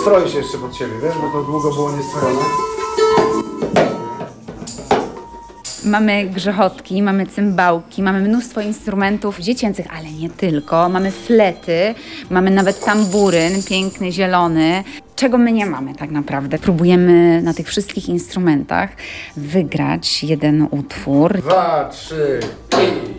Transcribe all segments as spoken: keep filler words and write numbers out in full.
Podstroi się jeszcze pod siebie, wiesz, bo to długo było niestrojone. Mamy grzechotki, mamy cymbałki, mamy mnóstwo instrumentów dziecięcych, ale nie tylko. Mamy flety, mamy nawet tamburyn, piękny, zielony. Czego my nie mamy tak naprawdę? Próbujemy na tych wszystkich instrumentach wygrać jeden utwór. Dwa, trzy i...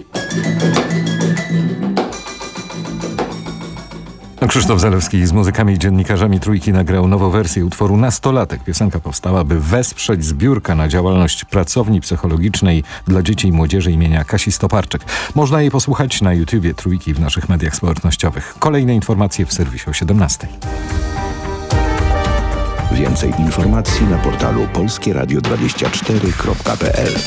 Krzysztof Zalewski z muzykami i dziennikarzami Trójki nagrał nową wersję utworu Nastolatek. Piosenka powstała, by wesprzeć zbiórkę na działalność pracowni psychologicznej dla dzieci i młodzieży imienia Kasi Stoparczyk. Można jej posłuchać na YouTubie Trójki w naszych mediach społecznościowych. Kolejne informacje w serwisie o siedemnastej. Więcej informacji na portalu polskie radio dwadzieścia cztery kropka p l.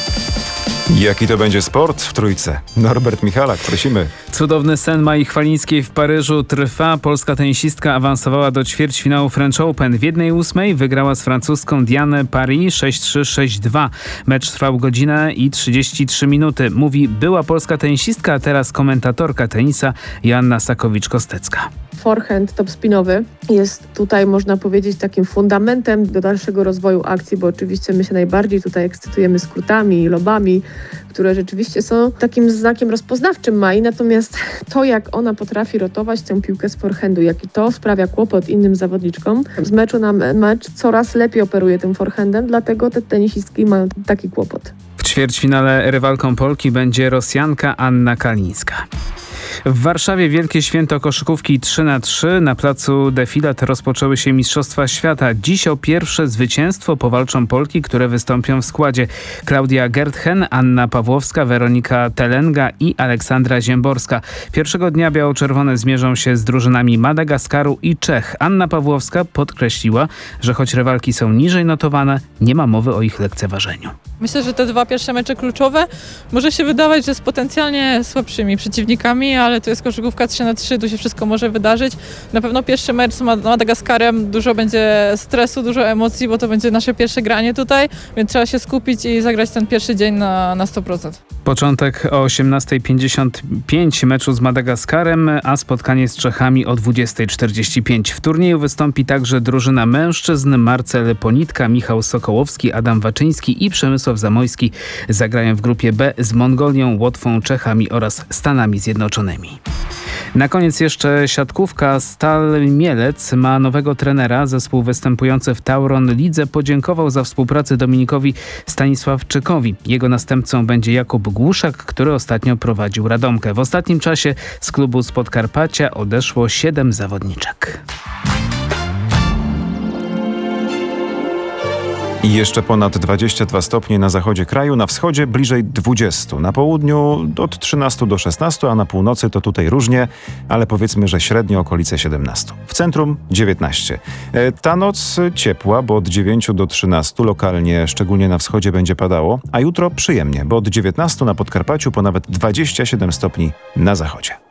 Jaki to będzie sport w Trójce? Norbert Michalak, prosimy. Cudowny sen Mai Chwalińskiej w Paryżu trwa. Polska tenisistka awansowała do ćwierćfinału French Open. W jednej ósmej wygrała z francuską Dianę Paris sześć trzy sześć dwa. Mecz trwał godzinę i trzydzieści trzy minuty. Mówi była polska tenisistka, a teraz komentatorka tenisa Joanna Sakowicz-Kostecka. Forehand topspinowy jest tutaj, można powiedzieć, takim fundamentem do dalszego rozwoju akcji, bo oczywiście my się najbardziej tutaj ekscytujemy skrótami i lobami, które rzeczywiście są takim znakiem rozpoznawczym Mai, natomiast to, jak ona potrafi rotować tę piłkę z forehandu, jaki to sprawia kłopot innym zawodniczkom, z meczu na mecz coraz lepiej operuje tym forehandem, dlatego te tenisistki mają taki kłopot. W ćwierćfinale rywalką Polki będzie Rosjanka Anna Kalińska. W Warszawie wielkie święto koszykówki trzy na trzy. Na placu Defilat rozpoczęły się Mistrzostwa Świata. Dziś o pierwsze zwycięstwo powalczą Polki, które wystąpią w składzie. Klaudia Gertchen, Anna Pawłowska, Weronika Telenga i Aleksandra Ziemborska. Pierwszego dnia biało-czerwone zmierzą się z drużynami Madagaskaru i Czech. Anna Pawłowska podkreśliła, że choć rywalki są niżej notowane, nie ma mowy o ich lekceważeniu. Myślę, że te dwa pierwsze mecze kluczowe może się wydawać, że z potencjalnie słabszymi przeciwnikami, ale to jest koszykówka trzy na trzy, tu się wszystko może wydarzyć. Na pewno pierwszy mecz z Madagaskarem, dużo będzie stresu, dużo emocji, bo to będzie nasze pierwsze granie tutaj, więc trzeba się skupić i zagrać ten pierwszy dzień na, na sto procent. Początek o osiemnasta pięćdziesiąt pięć meczu z Madagaskarem, a spotkanie z Czechami o dwudziesta czterdzieści pięć. W turnieju wystąpi także drużyna mężczyzn. Marcel Ponitka, Michał Sokołowski, Adam Waczyński i Przemysław Zamojski zagrają w grupie B z Mongolią, Łotwą, Czechami oraz Stanami Zjednoczonymi. Na koniec jeszcze siatkówka. Stal Mielec ma nowego trenera. Zespół występujący w Tauron Lidze podziękował za współpracę Dominikowi Stanisławczykowi. Jego następcą będzie Jakub Głuszak, który ostatnio prowadził Radomkę. W ostatnim czasie z klubu z Podkarpacia odeszło siedem zawodniczek. I jeszcze ponad dwadzieścia dwa stopnie na zachodzie kraju, na wschodzie bliżej dwudziestu, na południu od trzynastu do szesnastu, a na północy to tutaj różnie, ale powiedzmy, że średnio okolice siedemnastu. W centrum dziewiętnaście. E, ta noc ciepła, bo od dziewięciu do trzynastu, lokalnie, szczególnie na wschodzie będzie padało, a jutro przyjemnie, bo od dziewiętnastu na Podkarpaciu po nawet dwadzieścia siedem stopni na zachodzie.